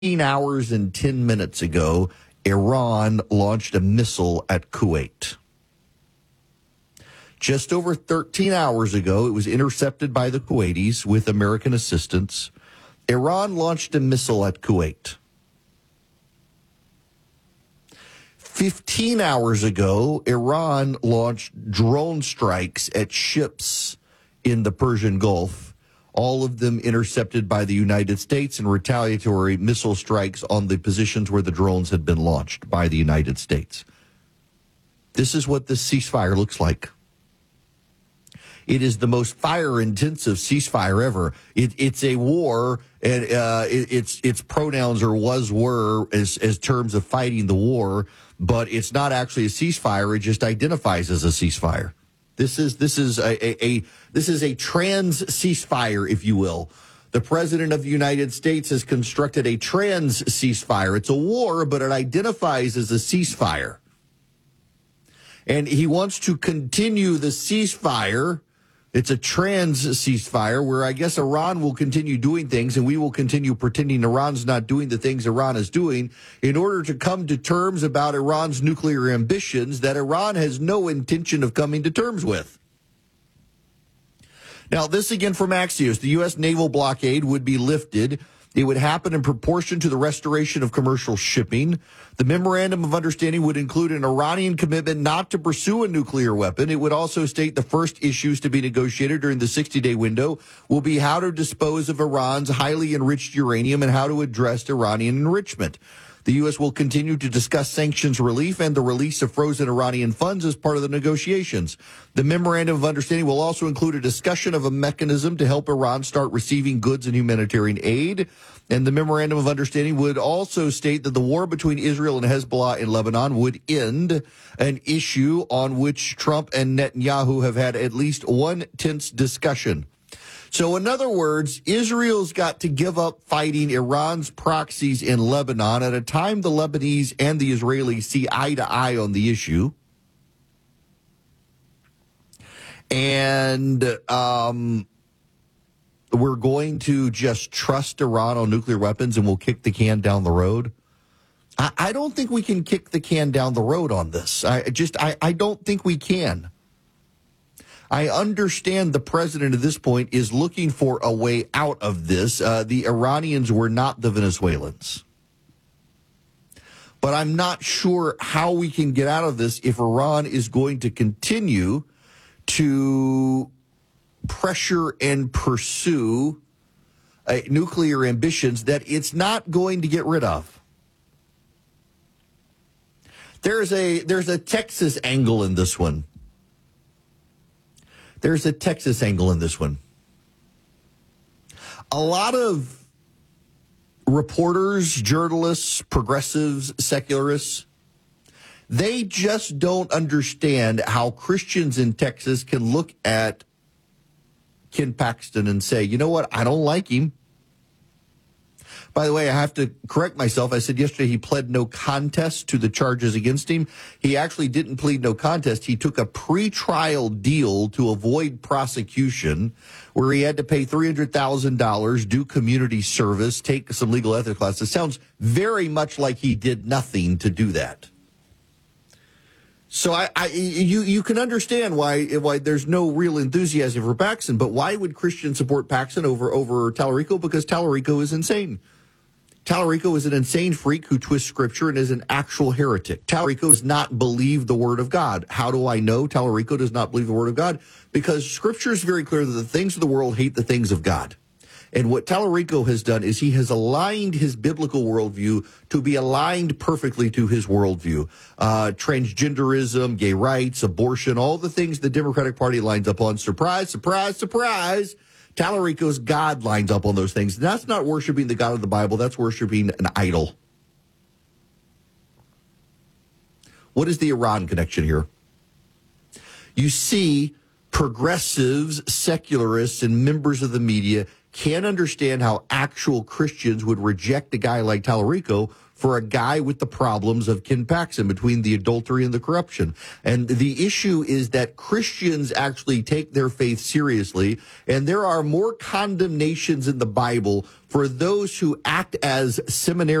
hours and 10 minutes ago, Iran launched a missile at Kuwait. Just over 13 hours ago, it was intercepted by the Kuwaitis with American assistance. Iran launched a missile at Kuwait. 15 hours ago, Iran launched drone strikes at ships in the Persian Gulf, all of them intercepted by the United States and retaliatory missile strikes on the positions where the drones had been launched by the United States. This is what this ceasefire looks like. It is the most fire-intensive ceasefire ever. It's a war, and its pronouns are were as terms of fighting the war, but it's not actually a ceasefire. It just identifies as a ceasefire. This is a trans ceasefire, if you will. The President of the United States has constructed a trans ceasefire. It's a war, but it identifies as a ceasefire. And he wants to continue the ceasefire. It's a trans ceasefire where I guess Iran will continue doing things and we will continue pretending Iran's not doing the things Iran is doing in order to come to terms about Iran's nuclear ambitions that Iran has no intention of coming to terms with. Now, this again from Axios. The U.S. naval blockade would be lifted. It would happen in proportion to the restoration of commercial shipping. The memorandum of understanding would include an Iranian commitment not to pursue a nuclear weapon. It would also state the first issues to be negotiated during the 60-day window will be how to dispose of Iran's highly enriched uranium and how to address Iranian enrichment. The U.S. will continue to discuss sanctions relief and the release of frozen Iranian funds as part of the negotiations. The memorandum of understanding will also include a discussion of a mechanism to help Iran start receiving goods and humanitarian aid. And the memorandum of understanding would also state that the war between Israel and Hezbollah in Lebanon would end, an issue on which Trump and Netanyahu have had at least one tense discussion. So in other words, Israel's got to give up fighting Iran's proxies in Lebanon at a time the Lebanese and the Israelis see eye to eye on the issue. And we're going to just trust Iran on nuclear weapons and we'll kick the can down the road. I don't think we can kick the can down the road on this. I don't think we can. I understand the president at this point is looking for a way out of this. The Iranians were not the Venezuelans. But I'm not sure how we can get out of this if Iran is going to continue to pressure and pursue nuclear ambitions that it's not going to get rid of. There's a Texas angle in this one. There's a Texas angle in this one. A lot of reporters, journalists, progressives, secularists, they just don't understand how Christians in Texas can look at Ken Paxton and say, you know what, I don't like him. By the way, I have to correct myself. I said yesterday he pled no contest to the charges against him. He actually didn't plead no contest. He took a pretrial deal to avoid prosecution where he had to pay $300,000, do community service, take some legal ethics classes. It sounds very much like he did nothing to do that. So you can understand why there's no real enthusiasm for Paxton, but why would Christians support Paxton over Tallarico? Because Tallarico is insane. Tallarico is an insane freak who twists scripture and is an actual heretic. Tallarico does not believe the word of God. How do I know Tallarico does not believe the word of God? Because scripture is very clear that the things of the world hate the things of God. And what Tallarico has done is he has aligned his biblical worldview to be aligned perfectly to his worldview. Transgenderism, gay rights, abortion, all the things the Democratic Party lines up on. Surprise, surprise, surprise. Tallarico's God lines up on those things. That's not worshiping the God of the Bible. That's worshiping an idol. What is the Iran connection here? You see progressives, secularists, and members of the media can't understand how actual Christians would reject a guy like Tallarico for a guy with the problems of Ken Paxton between the adultery and the corruption. And the issue is that Christians actually take their faith seriously, and there are more condemnations in the Bible for those who act as seminary